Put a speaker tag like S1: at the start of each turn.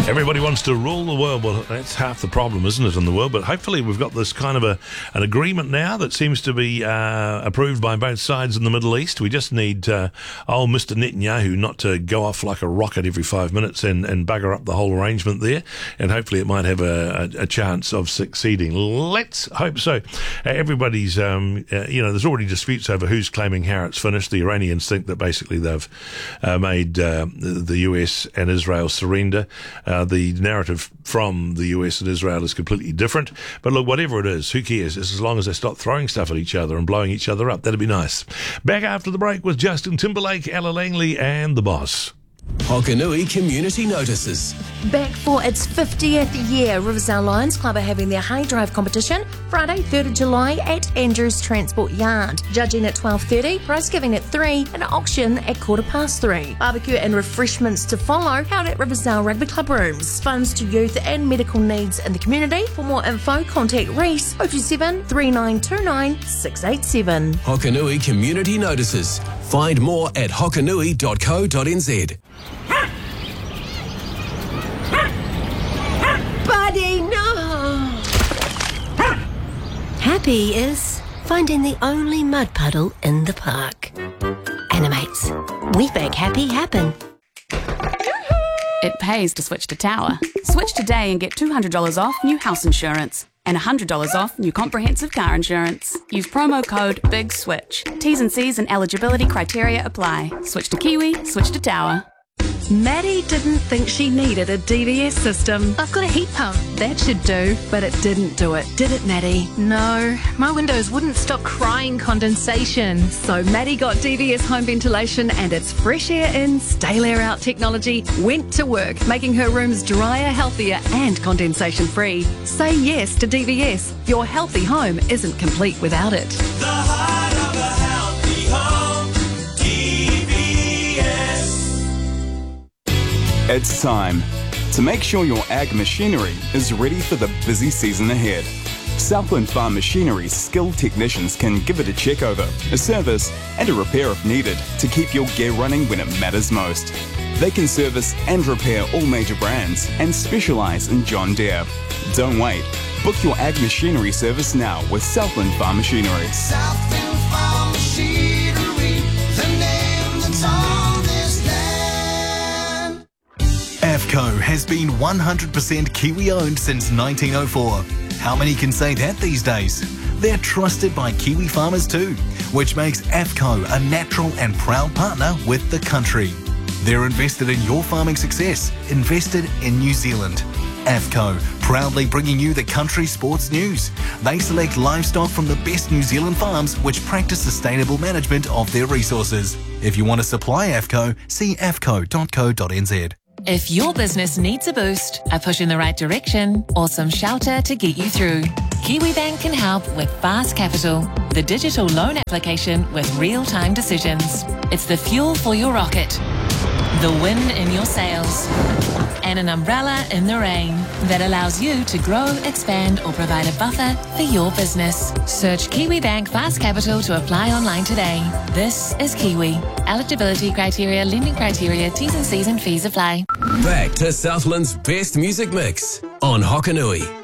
S1: Everybody wants to rule the world. Well, that's half the problem, isn't it, in the world? But hopefully we've got this kind of an agreement now that seems to be approved by both sides in the Middle East. We just need old Mr. Netanyahu not to go off like a rocket every 5 minutes and bugger up the whole arrangement there. And hopefully it might have a chance of succeeding. Let's hope so. Everybody's, there's already disputes over who's claiming how it's finished. The Iranians think that basically they've made the US and Israel surrender. The narrative from the US and Israel is completely different. But look, whatever it is, who cares? It's as long as they stop throwing stuff at each other and blowing each other up. That'd be nice. Back after the break with Justin Timberlake, Ella Langley, and The Boss.
S2: Hokanui Community Notices.
S3: Back for its 50th year, Riversdale Lions Club are having their hay drive competition Friday, 3rd of July at Andrews Transport Yard. Judging at 12:30, prize giving at 3, and auction at 3:15. Barbecue and refreshments to follow, held at Riversdale Rugby Club rooms. Funds to youth and medical needs in the community. For more info, contact Reese 027 3929 687.
S2: Hokanui Community Notices. Find more at hokanui.co.nz.
S3: Buddy, no!
S4: Happy is finding the only mud puddle in the park. Animates. We make happy happen.
S5: It pays to switch to Tower. Switch today and get $200 off new house insurance and $100 off new comprehensive car insurance. Use promo code BIGSWITCH. T's and C's and eligibility criteria apply. Switch to Kiwi, switch to Tower.
S6: Maddie didn't think she needed a DVS system.
S7: I've got a heat pump. That should do.
S6: But it didn't do it, did it, Maddie?
S7: No, my windows wouldn't stop crying condensation.
S6: So Maddie got DVS home ventilation and its fresh air in, stale air out technology went to work, making her rooms drier, healthier and condensation free. Say yes to DVS. Your healthy home isn't complete without it.
S8: The heart of a healthy home, DVS.
S9: It's time to make sure your ag machinery is ready for the busy season ahead. Southland Farm Machinery's skilled technicians can give it a check over, a service and a repair if needed to keep your gear running when it matters most. They can service and repair all major brands and specialise in John Deere. Don't wait. Book your ag machinery service now with Southland Farm Machinery.
S8: Southland Farm Machinery, the name that's on this land.
S10: AFCO has been 100% Kiwi owned since 1904. How many can say that these days? They're trusted by Kiwi farmers too, which makes AFCO a natural and proud partner with the country. They're invested in your farming success, invested in New Zealand. AFCO, proudly bringing you the country sports news. They select livestock from the best New Zealand farms which practice sustainable management of their resources. If you want to supply AFCO, see afco.co.nz.
S11: If your business needs a boost, a push in the right direction, or some shelter to get you through, KiwiBank can help with Fast Capital, the digital loan application with real-time decisions. It's the fuel for your rocket, the wind in your sails, and an umbrella in the rain that allows you to grow, expand, or provide a buffer for your business. Search KiwiBank Fast Capital to apply online today. This is Kiwi. Eligibility criteria, lending criteria, T's and C's and fees apply.
S2: Back to Southland's best music mix on Hokanui.